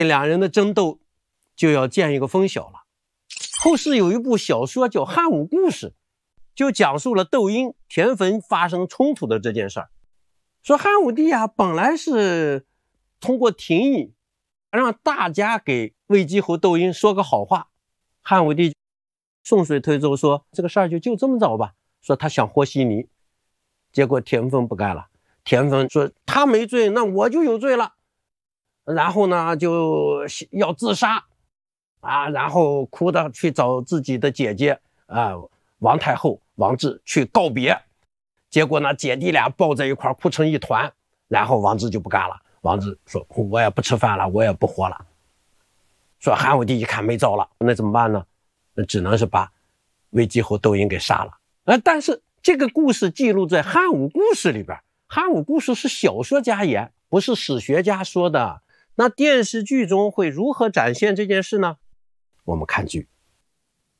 两人的争斗就要见一个分晓了。后世有一部小说叫《汉武故事》，就讲述了窦婴、田汾发生冲突的这件事儿。说汉武帝啊，本来是通过廷议让大家给魏姬侯窦婴说个好话，汉武帝顺水推舟说这个事儿就这么着吧，说他想和稀泥。结果田汾不干了，田汾说他没罪，那我就有罪了，然后呢就要自杀啊，然后哭着去找自己的姐姐啊王太后王志去告别。结果呢姐弟俩抱在一块哭成一团，然后王志就不干了，王志说我也不吃饭了，我也不活了。说汉武帝一看没招了，那怎么办呢？那只能是把魏姬侯窦婴给杀了。但是这个故事记录在《汉武故事》里边，《汉武故事》是小说家言，不是史学家说的。那电视剧中会如何展现这件事呢？我们看剧。